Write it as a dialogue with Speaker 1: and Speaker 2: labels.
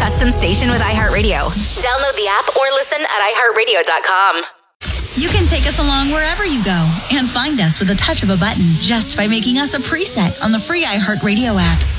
Speaker 1: custom station with iHeartRadio. Download the app or listen at iHeartRadio.com.
Speaker 2: You can take us along wherever you go and find us with a touch of a button just by making us a preset on the free iHeartRadio app.